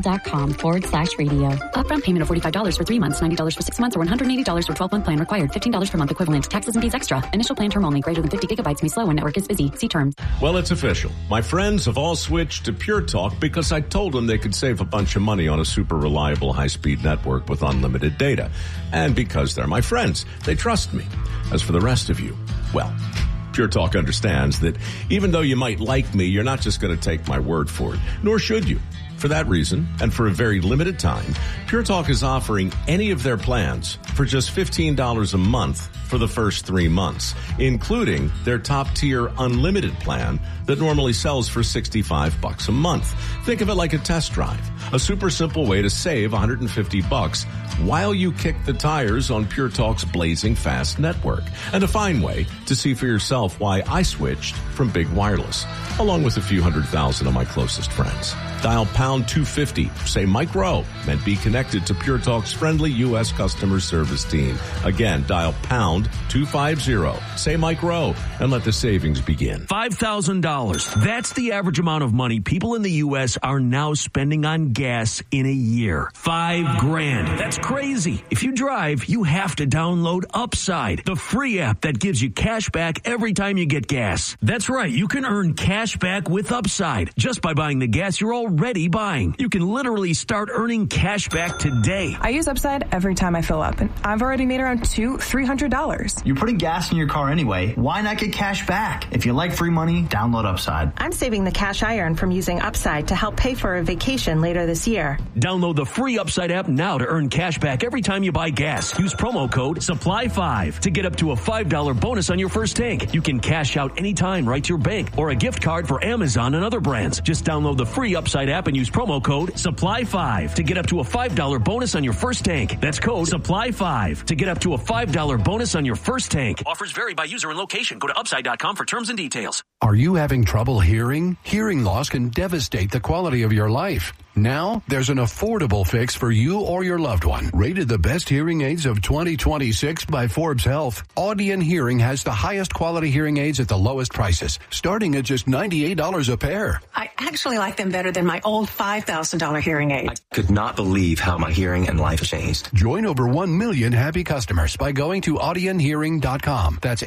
mintmobile.com/radio. Upfront payment of $45 for 3 months, $90 for 6 months, or $180 for 12-month plan required. $15 per month equivalent. Taxes and fees extra. Initial plan term only. Greater than 50 gigabytes may slow when network is busy. See terms. Well, it's official. My friends have all switched to Pure Talk because I told them they could save a bunch of money on a super reliable high-speed network with unlimited data. And because they're my friends, they trust me. As for the rest of you, well, Pure Talk understands that even though you might like me, you're not just going to take my word for it, nor should you. For that reason, and for a very limited time, Pure Talk is offering any of their plans for just $15 a month for the first 3 months, including their top-tier unlimited plan that normally sells for $65 a month. Think of it like a test drive, a super simple way to save $150 while you kick the tires on Pure Talk's blazing fast network, and a fine way to see for yourself why I switched from big wireless, along with a few 100,000 of my closest friends. Dial pound 250, say Mike Rowe, and be connected to Pure Talk's friendly U.S. customer service team. Again, dial pound 250, say Mike Rowe, and let the savings begin. $5,000. That's the average amount of money people in the U.S. are now spending on gas in a year. $5,000. That's crazy. If you drive, you have to download Upside, the free app that gives you cash back every time you get gas. That's right. You can earn cash back with Upside just by buying the gas you're already buying. You can literally start earning cash back today. I use Upside every time I fill up, and I've already made around $200-$300. You're putting gas in your car anyway. Why not get cash back? If you like free money, download Upside. I'm saving the cash I earn from using Upside to help pay for a vacation later this year. Download the free Upside app now to earn cash back every time you buy gas. Use promo code SUPPLY5 to get up to a $5 bonus on your first tank. You can cash out anytime right to your bank or a gift card for Amazon and other brands. Just download the free Upside app and use promo code SUPPLY5 to get up to a $5 bonus on your first tank. That's code SUPPLY5 to get up to a $5 bonus on your first tank. Offers vary by user and location. Go to upside.com for terms and details. Are you having trouble hearing? Hearing loss can devastate the quality of your life. Now, there's an affordable fix for you or your loved one. Rated the best hearing aids of 2026 by Forbes Health, Audion Hearing has the highest quality hearing aids at the lowest prices, starting at just $98 a pair. I actually like them better than my old $5,000 hearing aid. I could not believe how my hearing and life changed. Join over 1 million happy customers by going to audionhearing.com. That's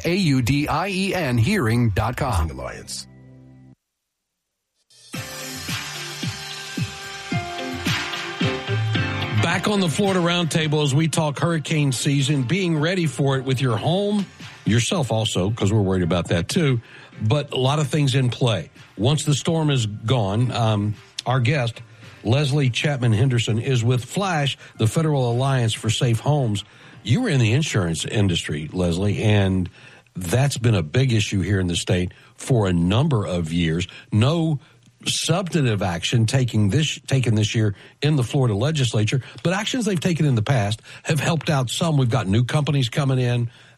AUDIEN hearing.com. Alliance. Back on the Florida Roundtable as we talk hurricane season, being ready for it with your home, yourself also, because we're worried about that too, but a lot of things in play. Once the storm is gone, our guest, Leslie Chapman Henderson, is with Flash, the Federal Alliance for Safe Homes. You were in the insurance industry, Leslie, and that's been a big issue here in the state for a number of years. No substantive action taken this year in the Florida legislature, but actions they've taken in the past have helped out some. We've got new companies coming in.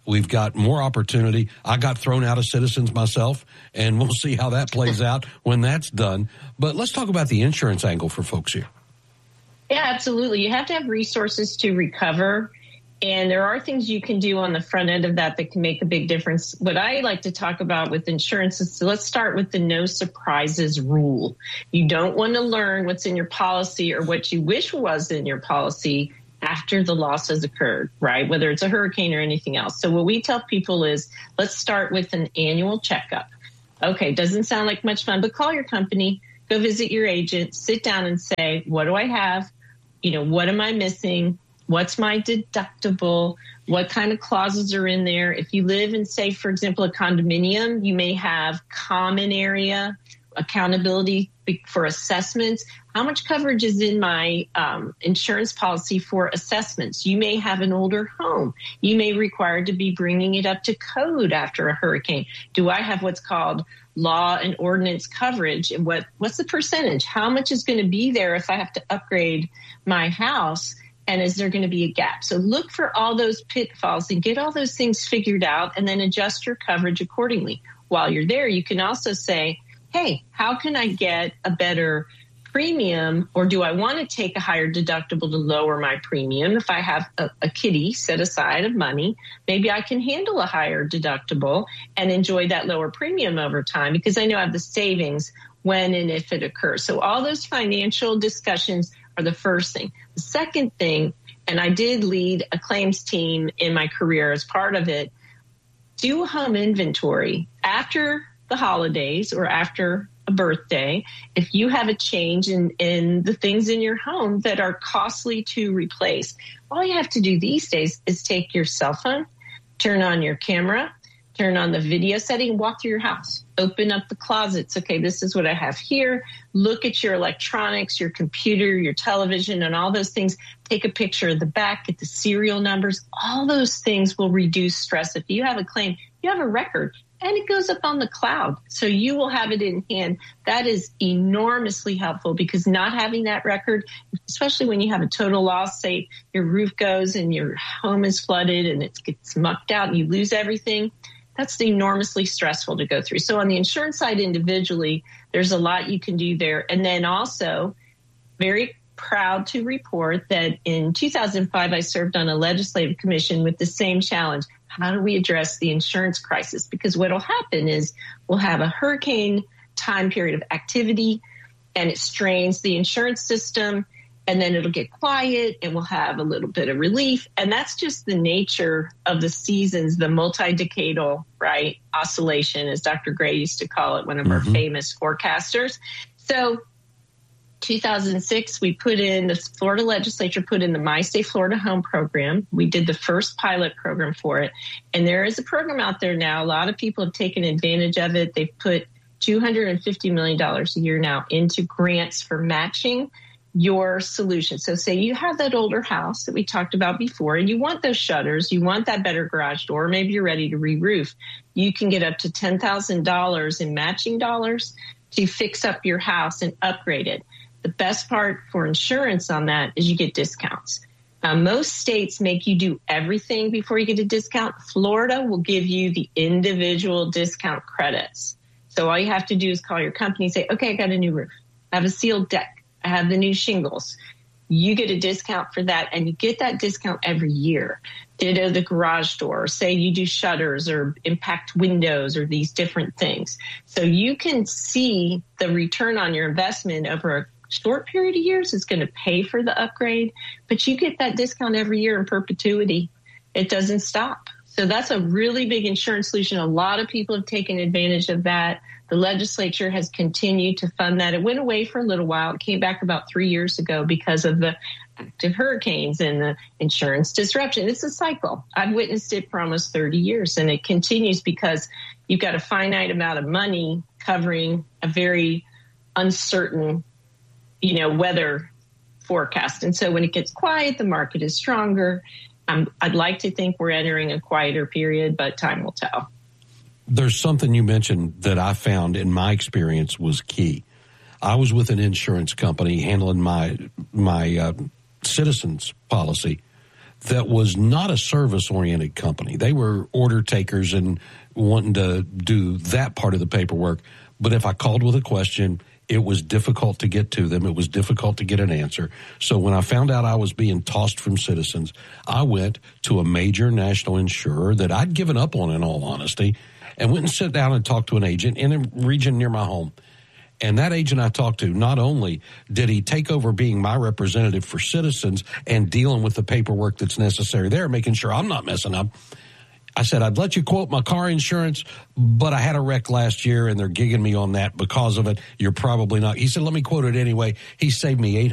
We've got more opportunity. I got thrown out of Citizens myself, and we'll see how that plays out when that's done. But let's talk about the insurance angle for folks here. Yeah, absolutely. You have to have resources to recover. And there are things you can do on the front end of that can make a big difference. What I like to talk about with insurance is, let's start with the no surprises rule. You don't want to learn what's in your policy or what you wish was in your policy after the loss has occurred, right? Whether it's a hurricane or anything else. So what we tell people is, let's start with an annual checkup. Okay, doesn't sound like much fun, but call your company, go visit your agent, sit down and say, what do I have? What am I missing? What's my deductible? What kind of clauses are in there? If you live in, say, for example, a condominium, you may have common area accountability for assessments. How much coverage is in my insurance policy for assessments? You may have an older home. You may require to be bringing it up to code after a hurricane. Do I have what's called law and ordinance coverage? And what's the percentage? How much is going to be there if I have to upgrade my house? And is there going to be a gap? So look for all those pitfalls and get all those things figured out, and then adjust your coverage accordingly. While you're there, you can also say, hey, how can I get a better premium, or do I want to take a higher deductible to lower my premium? If I have a kitty set aside of money, maybe I can handle a higher deductible and enjoy that lower premium over time, because I know I have the savings when and if it occurs. So all those financial discussions are the first thing. The second thing, and I did lead a claims team in my career as part of it, do a home inventory after the holidays or after a birthday. If you have a change in the things in your home that are costly to replace, all you have to do these days is take your cell phone, turn on your camera, turn on the video setting, walk through your house, open up the closets. Okay, this is what I have here. Look at your electronics, your computer, your television, and all those things. Take a picture of the back, get the serial numbers. All those things will reduce stress. If you have a claim, you have a record, and it goes up on the cloud. So you will have it in hand. That is enormously helpful, because not having that record, especially when you have a total loss, say your roof goes and your home is flooded and it gets mucked out and you lose everything, that's enormously stressful to go through. So on the insurance side individually, there's a lot you can do there. And then also, very proud to report that in 2005, I served on a legislative commission with the same challenge. How do we address the insurance crisis? Because what will happen is we'll have a hurricane time period of activity, and it strains the insurance system, and then it'll get quiet and we'll have a little bit of relief. And that's just the nature of the seasons, the multi-decadal, right, oscillation, as Dr. Gray used to call it, one of our famous forecasters. So 2006, the Florida legislature put in the My Safe Florida Home program. We did the first pilot program for it. And there is a program out there now. A lot of people have taken advantage of it. They've put $250 million a year now into grants for matching your solution. So say you have that older house that we talked about before, and you want those shutters, you want that better garage door, maybe you're ready to re-roof. You can get up to $10,000 in matching dollars to fix up your house and upgrade it. The best part for insurance on that is you get discounts. Most states make you do everything before you get a discount. Florida will give you the individual discount credits. So all you have to do is call your company and say, okay, I got a new roof. I have a sealed deck. I have the new shingles. You get a discount for that, and you get that discount every year. Ditto the garage door. Say you do shutters or impact windows or these different things. So you can see the return on your investment over a short period of years is going to pay for the upgrade, but you get that discount every year in perpetuity. It doesn't stop. So that's a really big insurance solution. A lot of people have taken advantage of that. The legislature has continued to fund that. It went away for a little while. It came back about 3 years ago because of the active hurricanes and the insurance disruption. It's a cycle. I've witnessed it for almost 30 years, and it continues because you've got a finite amount of money covering a very uncertain, weather forecast. And so when it gets quiet, the market is stronger. I'd like to think we're entering a quieter period, but time will tell. There's something you mentioned that I found in my experience was key. I was with an insurance company handling my Citizens policy that was not a service-oriented company. They were order takers and wanting to do that part of the paperwork. But if I called with a question, it was difficult to get to them. It was difficult to get an answer. So when I found out I was being tossed from Citizens, I went to a major national insurer that I'd given up on, in all honesty, and went and sat down and talked to an agent in a region near my home. And that agent I talked to, not only did he take over being my representative for Citizens and dealing with the paperwork that's necessary there, making sure I'm not messing up. I said, I'd let you quote my car insurance, but I had a wreck last year and they're gigging me on that because of it. You're probably not. He said, let me quote it anyway. He saved me